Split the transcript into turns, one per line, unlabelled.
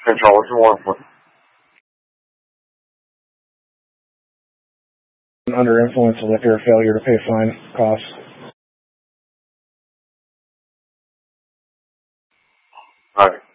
Central, what's your warrant for?
Under influence of liquor, failure to pay fine costs.
Alright.